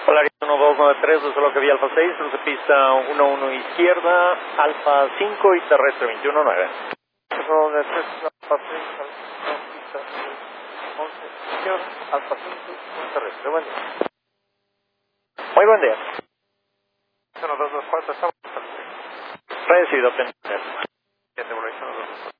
Polaris 1293, desde lo que vi Alfa 6, cruce pista 11 izquierda, Alfa 5 y terrestre 219. Control de 3, Alfa 6, pista 11 izquierda, Alfa 5 y terrestre. Buen día. Muy buen día. 1224, estamos. Recibido, pendiente. 7, 1224.